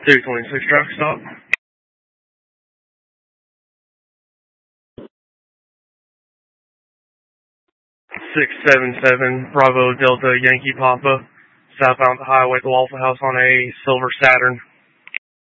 226 traffic stop. 677 Bravo Delta Yankee Papa, southbound the highway at the Waffle House on a silver Saturn.